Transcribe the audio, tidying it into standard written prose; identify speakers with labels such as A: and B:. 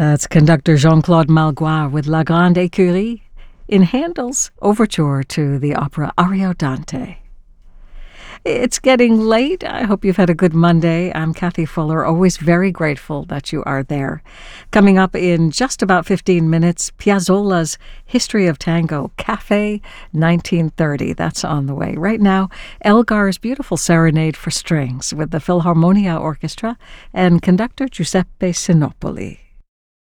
A: That's conductor Jean-Claude Malgoire with La Grande Écurie in Handel's overture to the opera Ariodante. It's getting late. I hope you've had a good Monday. I'm Kathy Fuller, always very grateful that you are there. Coming up in just about 15 minutes, Piazzolla's History of Tango, Cafe 1930. That's on the way. Right now, Elgar's beautiful serenade for strings with the Philharmonia Orchestra and conductor Giuseppe Sinopoli.